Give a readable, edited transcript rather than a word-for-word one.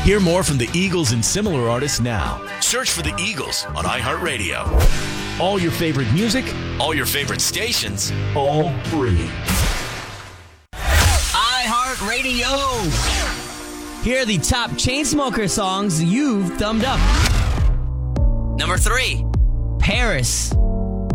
Hear more from the Eagles and similar artists now. Search for the Eagles on iHeartRadio. All your favorite music, all your favorite stations, all free. iHeartRadio. Here are the top Chainsmokers songs you've thumbed up. Number 3, Paris.